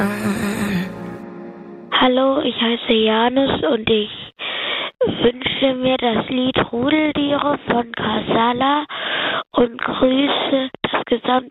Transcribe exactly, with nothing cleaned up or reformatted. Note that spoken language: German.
Hallo, ich heiße Janus und ich wünsche mir das Lied Rudeltiere von Casala und grüße das gesamte